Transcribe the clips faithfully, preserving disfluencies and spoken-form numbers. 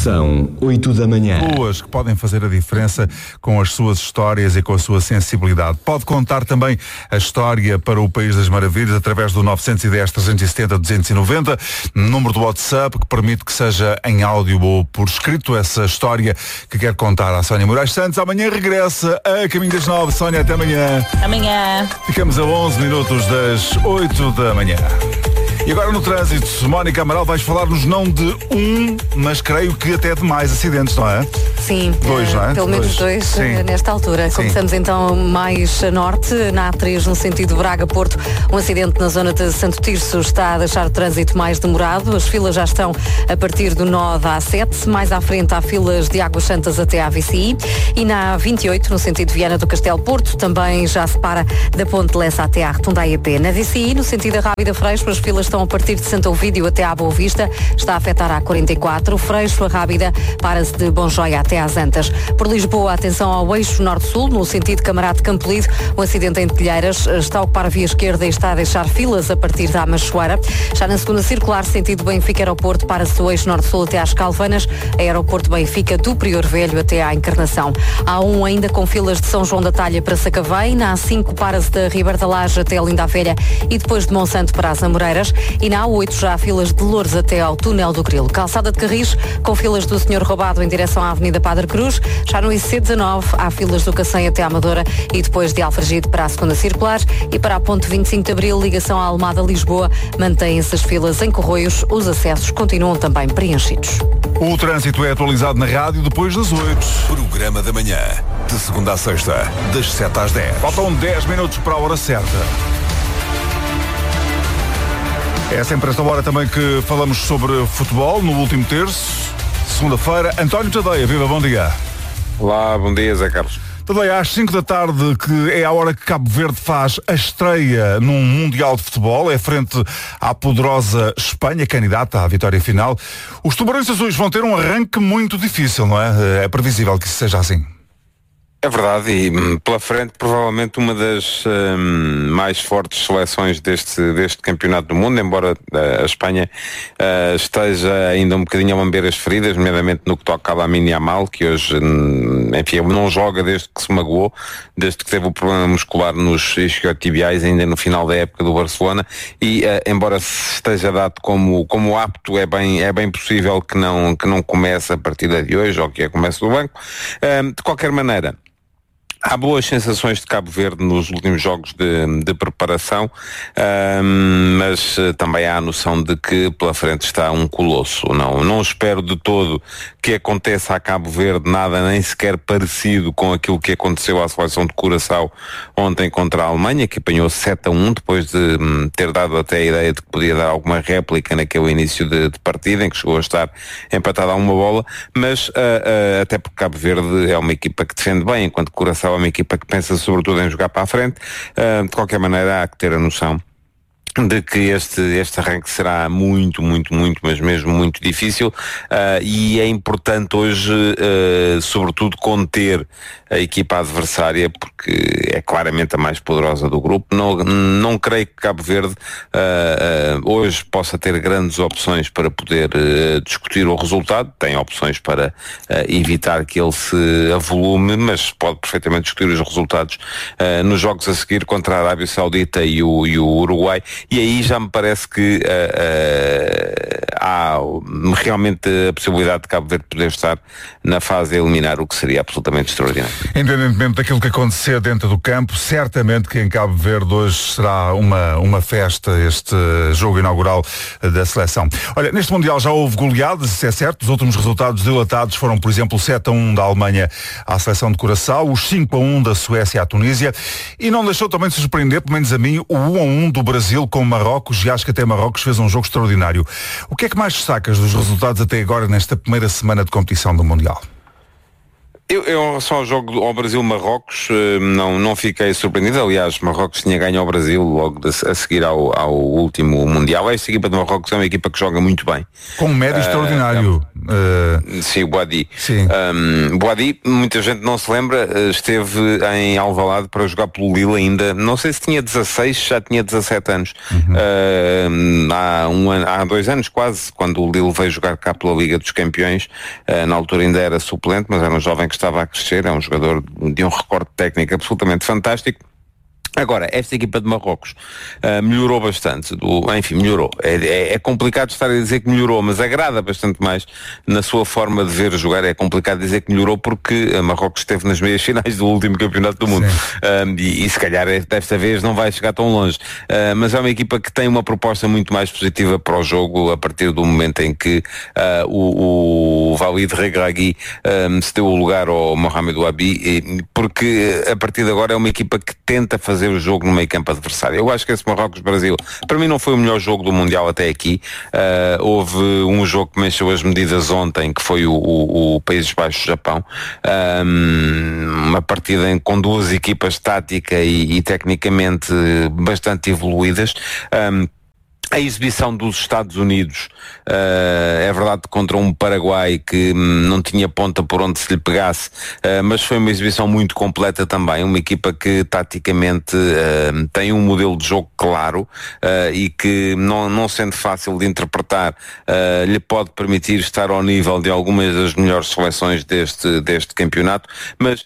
São oito da manhã. Pessoas que podem fazer a diferença com as suas histórias e com a sua sensibilidade. Pode contar também a história para o País das Maravilhas através do nove um zero, trezentos e setenta, duzentos e noventa, número do WhatsApp que permite que seja em áudio ou por escrito essa história que quer contar à Sónia Moraes Santos. Amanhã regressa a caminho das nove. Sónia, até amanhã. Amanhã. Ficamos a onze minutos das oito da manhã. E agora no trânsito, Mónica Amaral, vais falar-nos não de um, mas creio que até de mais acidentes, não é? Sim, dois, uh, não é? pelo menos dois, Sim. uh, nesta altura. Sim. Começamos então mais a norte, na A três, no sentido Braga-Porto. Um acidente na zona de Santo Tirso está a deixar o trânsito mais demorado. As filas já estão a partir do nó da A sete. Mais à frente há filas de Águas Santas até à V C I. E na A vinte e oito, no sentido Viana do Castelo-Porto, também já se para da Ponte de Lessa até à Rotunda I E P. Na V C I, no sentido da Rábida Freixo, as filas estão a partir de Santo Ovídio até à Boa Vista. Está a afetar a A quarenta e quatro. Freixo, a Rábida, para-se de Bom Joia até às Antas. Por Lisboa, atenção ao eixo norte-sul, no sentido Camarate Campolide. Um acidente em Telheiras está a ocupar a via esquerda e está a deixar filas a partir da Amachoeira. Já na segunda circular, sentido Benfica-Aeroporto, para-se o eixo norte-sul até às Calvanas. Aeroporto Benfica do Prior Velho até à Encarnação. Há um ainda com filas de São João da Talha para Sacavém. Na A cinco, para-se da Ribeira da Laje até a Linda a Velha e depois de Monsanto para as Amoreiras. E na A oito já há filas de Loures até ao Túnel do Grilo. Calçada de Carris, com filas do Senhor Roubado em direção à Avenida Padre Cruz. Já no I C dezanove há filas do Cacém até à Amadora e depois de Alfragide para a segunda circular. E para a ponte vinte e cinco de Abril, ligação à Almada-Lisboa, mantêm-se as filas em Corroios. Os acessos continuam também preenchidos. O trânsito é atualizado na rádio depois das oito. Programa da manhã, de segunda a sexta, das sete às dez. Faltam dez minutos para a hora certa. É sempre esta hora também que falamos sobre futebol, no último terço, segunda-feira. António Tadeia, viva, bom dia. Olá, bom dia, Zé Carlos. Tadeia, às cinco da tarde, que é a hora que Cabo Verde faz a estreia num Mundial de Futebol, é frente à poderosa Espanha, candidata à vitória final. Os Tubarões Azuis vão ter um arranque muito difícil, não é? É previsível que isso seja assim. É verdade, e pela frente provavelmente uma das hum, mais fortes seleções deste, deste campeonato do mundo, embora uh, a Espanha uh, esteja ainda um bocadinho a lamber as feridas, nomeadamente no que toca a Lamine Yamal, que hoje, hum, enfim, não joga desde que se magoou, desde que teve o problema muscular nos isquiotibiais, ainda no final da época do Barcelona, e uh, embora esteja dado como, como apto, é bem, é bem possível que não, que não comece a partida de hoje, ou que é comece do banco. Uh, de qualquer maneira, há boas sensações de Cabo Verde nos últimos jogos de, de preparação, um, mas uh, também há a noção de que pela frente está um colosso. Não, não espero de todo que aconteça a Cabo Verde nada nem sequer parecido com aquilo que aconteceu à seleção de Curaçao ontem contra a Alemanha, que apanhou sete a um depois de um, ter dado até a ideia de que podia dar alguma réplica naquele início de, de partida, em que chegou a estar empatada a uma bola, mas uh, uh, até porque Cabo Verde é uma equipa que defende bem, enquanto Curaçao é uma equipa que pensa sobretudo em jogar para a frente. Uh, de qualquer maneira há que ter a noção de que este, este arranque será muito, muito, muito, mas mesmo muito difícil, uh, e é importante hoje, uh, sobretudo, conter a equipa adversária, porque é claramente a mais poderosa do grupo. Não, não creio que Cabo Verde uh, uh, hoje possa ter grandes opções para poder uh, discutir o resultado. Tem opções para uh, evitar que ele se avolume, mas pode perfeitamente discutir os resultados uh, nos jogos a seguir contra a Arábia Saudita e o, e o Uruguai. E aí já me parece que uh, uh, há realmente a possibilidade de Cabo Verde poder estar na fase a eliminar, o que seria absolutamente extraordinário. Independentemente daquilo que acontecer dentro do campo, certamente que em Cabo Verde hoje será uma, uma festa, este jogo inaugural da seleção. Olha, neste Mundial já houve goleadas, isso é certo. Os últimos resultados dilatados foram, por exemplo, o sete a um da Alemanha à seleção de Curaçao, os cinco a um da Suécia à Tunísia, e não deixou também de surpreender, pelo menos a mim, o um a um do Brasil com Marrocos, e acho que até Marrocos fez um jogo extraordinário. O que é que mais destacas dos resultados até agora nesta primeira semana de competição do Mundial? Eu, em relação ao jogo ao Brasil-Marrocos, não, não fiquei surpreendido. Aliás, Marrocos tinha ganho ao Brasil logo de, a seguir ao, ao último Mundial. Esta equipa de Marrocos é uma equipa que joga muito bem. Com um médio uh, extraordinário. Um, uh... Sim, o Boadi. Sim. Um, Boadi, muita gente não se lembra, esteve em Alvalade para jogar pelo Lille ainda. Não sei se tinha dezasseis, já tinha dezassete anos. Uhum. Uh, há, um ano, há dois anos quase, quando o Lille veio jogar cá pela Liga dos Campeões. Uh, na altura ainda era suplente, mas era um jovem que estava a crescer, é um jogador de um recorde técnico absolutamente fantástico. Agora, esta equipa de Marrocos uh, melhorou bastante, do, enfim, melhorou. É, é, é complicado estar a dizer que melhorou, mas agrada bastante mais na sua forma de ver jogar. É complicado dizer que melhorou porque a Marrocos esteve nas meias finais do último campeonato do mundo. Um, e, e se calhar desta vez não vai chegar tão longe. Uh, mas é uma equipa que tem uma proposta muito mais positiva para o jogo a partir do momento em que uh, o, o Walid Regragui um, se deu o lugar ao Mohamed Ouabi, porque a partir de agora é uma equipa que tenta fazer o jogo no meio campo adversário. Eu acho que esse Marrocos-Brasil para mim não foi o melhor jogo do Mundial até aqui. Uh, houve um jogo que mexeu as medidas ontem, que foi o, o, o Países Baixos-Japão, um, uma partida em, com duas equipas tática e, e tecnicamente bastante evoluídas. Um, A exibição dos Estados Unidos, uh, é verdade, contra um Paraguai que hum, não tinha ponta por onde se lhe pegasse, uh, mas foi uma exibição muito completa também, uma equipa que taticamente uh, tem um modelo de jogo claro uh, e que, não, não sendo fácil de interpretar, uh, lhe pode permitir estar ao nível de algumas das melhores seleções deste, deste campeonato, mas...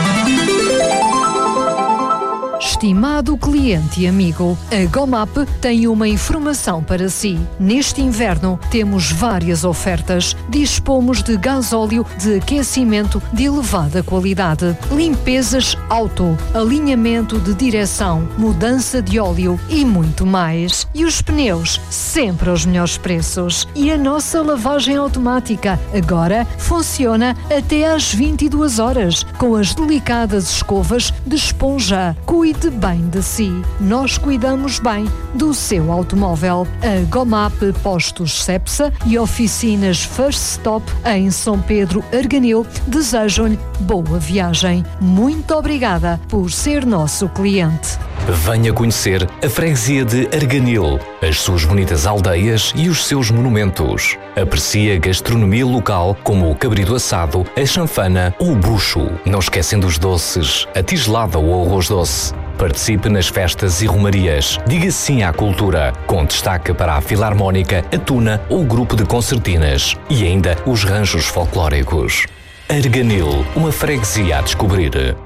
Estimado cliente e amigo, a Gomap tem uma informação para si. Neste inverno temos várias ofertas. Dispomos de gasóleo de aquecimento de elevada qualidade, limpezas auto, alinhamento de direção, mudança de óleo e muito mais. E os pneus, sempre aos melhores preços. E a nossa lavagem automática agora funciona até às vinte e duas horas, com as delicadas escovas de esponja. Cuide bem de si. Nós cuidamos bem do seu automóvel. A Gomap Postos Cepsa e oficinas First Stop em São Pedro Arganil desejam-lhe boa viagem. Muito obrigada por ser nosso cliente. Venha conhecer a freguesia de Arganil, as suas bonitas aldeias e os seus monumentos. Aprecie a gastronomia local como o cabrito assado, a chanfana ou o bucho. Não esquecendo os doces, a tigelada ou o arroz doce. Participe nas festas e romarias. Diga sim à cultura, com destaque para a Filarmónica, a Tuna ou o grupo de concertinas. E ainda os ranchos folclóricos. Arganil, uma freguesia a descobrir.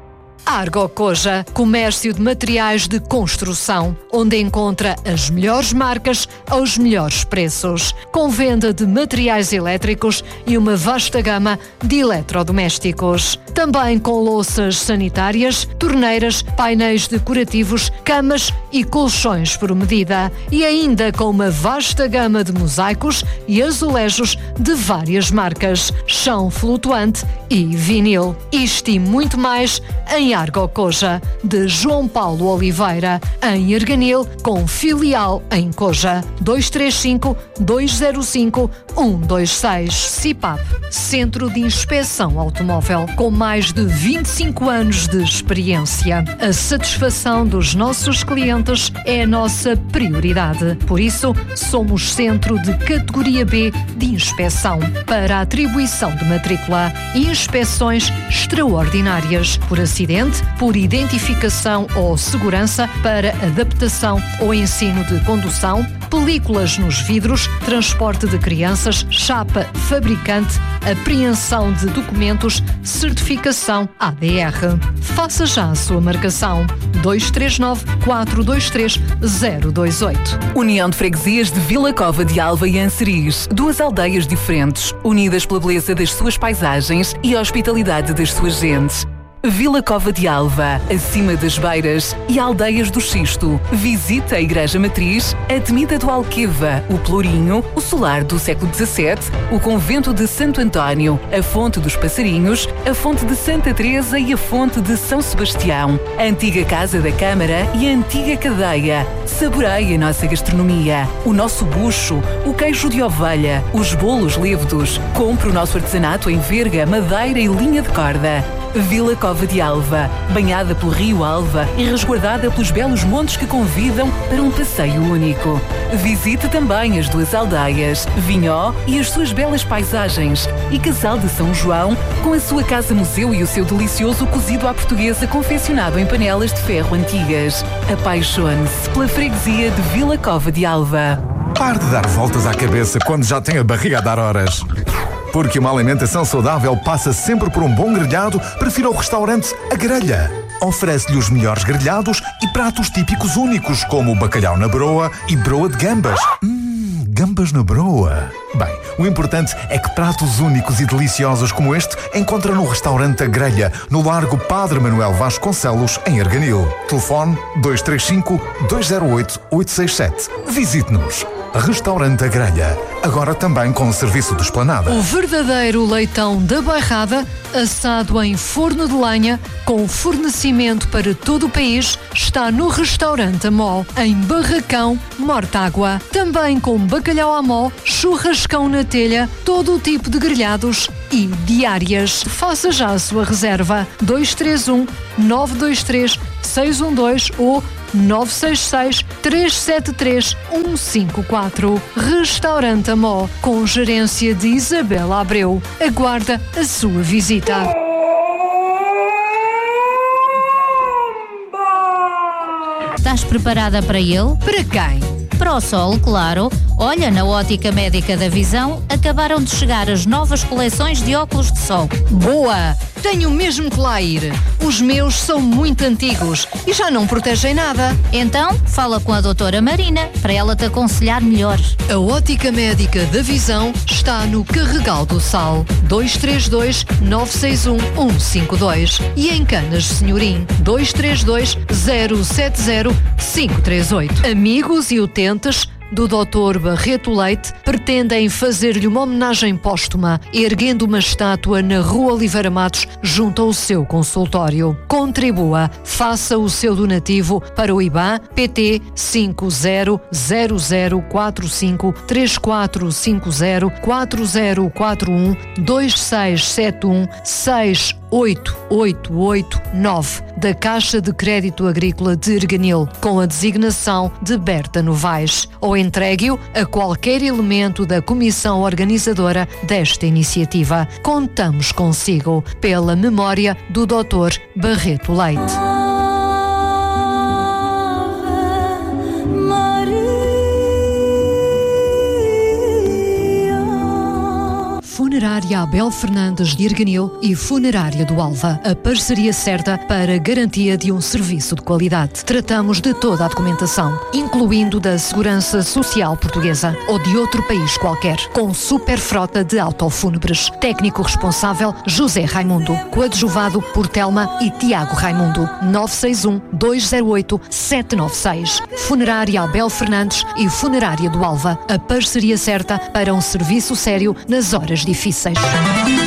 Argo Koja, comércio de materiais de construção, onde encontra as melhores marcas aos melhores preços, com venda de materiais elétricos e uma vasta gama de eletrodomésticos. Também com louças sanitárias, torneiras, painéis decorativos, camas e colchões por medida. E ainda com uma vasta gama de mosaicos e azulejos de várias marcas, chão flutuante e vinil. Isto e muito mais em Argo Koja, de João Paulo Oliveira, em Arganil, com filial em Koja. dois três cinco, dois zero cinco, um dois seis. CIPAP, Centro de Inspeção Automóvel, com mais de vinte e cinco anos de experiência. A satisfação dos nossos clientes é a nossa prioridade. Por isso, somos centro de categoria B de inspeção para a atribuição de matrícula e inspeções extraordinárias por acidente, por identificação ou segurança, para adaptação ou ensino de condução, películas nos vidros, transporte de crianças, chapa fabricante, apreensão de documentos, certificação A D R. Faça já a sua marcação. dois três nove, quatro dois três, zero dois oito. União de Freguesias de Vila Cova de Alva e Anseriz. Duas aldeias diferentes, unidas pela beleza das suas paisagens e a hospitalidade das suas gentes. Vila Cova de Alva, acima das Beiras e Aldeias do Xisto. Visita a Igreja Matriz, a Temida do Alqueva, o Pelourinho, o Solar do século dezassete, o Convento de Santo António, a Fonte dos Passarinhos, a Fonte de Santa Teresa e a Fonte de São Sebastião, a antiga Casa da Câmara e a antiga Cadeia. Saboreie a nossa gastronomia, o nosso bucho, o queijo de ovelha, os bolos lévedos. Compre o nosso artesanato em verga, madeira e linha de corda. Vila Cova de Alva, banhada pelo Rio Alva e resguardada pelos belos montes que convidam para um passeio único. Visite também as duas aldeias, Vinhó e as suas belas paisagens, e Casal de São João, com a sua casa-museu e o seu delicioso cozido à portuguesa confeccionado em panelas de ferro antigas. Apaixone-se pela freguesia de Vila Cova de Alva. Pare de dar voltas à cabeça quando já tem a barriga a dar horas. Porque uma alimentação saudável passa sempre por um bom grelhado, prefira o restaurante A Grelha. Oferece-lhe os melhores grelhados e pratos típicos únicos, como o bacalhau na broa e broa de gambas. Hum, gambas na broa. Bem, o importante é que pratos únicos e deliciosos como este encontra no restaurante A Grelha, no Largo Padre Manuel Vasconcelos, em Arganil. Telefone dois três cinco, dois zero oito, oito seis sete. Visite-nos. Restaurante A Grelha, agora também com serviço de esplanada. O verdadeiro leitão da Bairrada, assado em forno de lenha, com fornecimento para todo o país, está no Restaurante Amó, em Barracão, Mortágua. Também com bacalhau à mó, churrascão na telha, todo o tipo de grelhados e diárias. Faça já a sua reserva. dois três um, nove dois três, seis um dois ou nove seis seis, três sete três, um cinco quatro. Restaurante Amó, com gerência de Isabela Abreu. Aguarda a sua visita. Estás preparada para ele? Para quem? Para o sol, claro. Olha, na Ótica Médica da Visão acabaram de chegar as novas coleções de óculos de sol. Boa! Tenho mesmo que lá ir. Os meus são muito antigos e já não protegem nada. Então, fala com a doutora Marina para ela te aconselhar melhor. A Ótica Médica da Visão está no Carregal do Sal, dois três dois, nove seis um, um cinco dois, e em Canas Senhorim, dois três dois, zero sete zero, cinco três oito. Amigos e utentes do doutor Barreto Leite pretendem fazer-lhe uma homenagem póstuma, erguendo uma estátua na Rua Oliveira Matos, junto ao seu consultório. Contribua, faça o seu donativo para o I B A N P T cinco zero zero zero quatro cinco três quatro cinco zero quatro zero quatro um dois seis sete um seis oito oito oito nove da Caixa de Crédito Agrícola de Arganil, com a designação de Berta Novaes, ou entregue-o a qualquer elemento da comissão organizadora desta iniciativa. Contamos consigo, pela memória do doutor Barreto Leite. Funerária Abel Fernandes de Arganil e Funerária do Alva. A parceria certa para garantia de um serviço de qualidade. Tratamos de toda a documentação, incluindo da Segurança Social Portuguesa ou de outro país qualquer, com super frota de autofúnebres. Técnico responsável José Raimundo. Coadjuvado por Telma e Tiago Raimundo. nove seis um, dois zero oito, sete nove seis. Funerária Abel Fernandes e Funerária do Alva. A parceria certa para um serviço sério nas horas difíceis.